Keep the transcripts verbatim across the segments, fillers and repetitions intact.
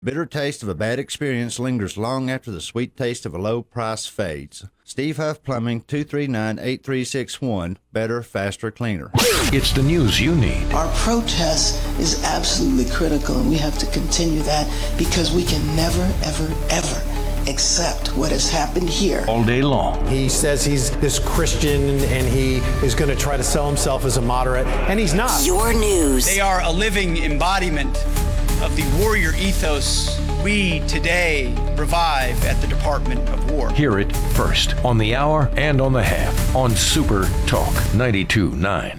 Bitter taste of a bad experience lingers long after the sweet taste of a low price fades. Steve Huff Plumbing, two three nine, eight three six one. Better, faster, cleaner. It's the news you need. Our protest is absolutely critical, and we have to continue that because we can never, ever, ever accept what has happened here. All day long. He says he's this Christian and he is going to try to sell himself as a moderate, and he's not. Your news. They are a living embodiment of the warrior ethos we today revive at the Department of War. Hear it first on the hour and on the half on Super Talk ninety-two point nine.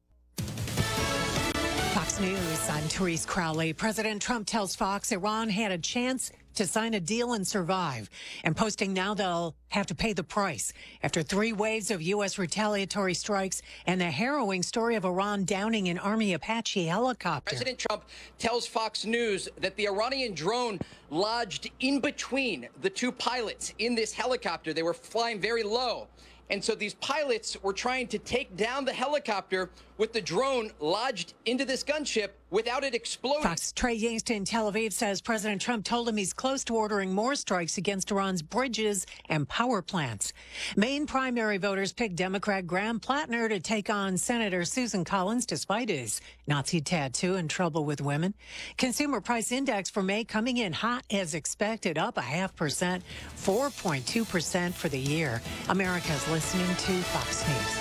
Fox News, I'm Therese Crowley. President Trump tells Fox Iran had a chance to sign a deal and survive, and posting now they'll have to pay the price after three waves of U S retaliatory strikes and the harrowing story of Iran downing an Army Apache helicopter. President Trump tells Fox News that the Iranian drone lodged in between the two pilots in this helicopter. They were flying very low. And so these pilots were trying to take down the helicopter with the drone lodged into this gunship without it exploding. Fox Trey Yingst in Tel Aviv says President Trump told him he's close to ordering more strikes against Iran's bridges and power plants. Maine primary voters picked Democrat Graham Plattner to take on Senator Susan Collins despite his Nazi tattoo and trouble with women. Consumer price index for May coming in hot as expected, up a half percent, four point two percent for the year. America's listening to Fox News.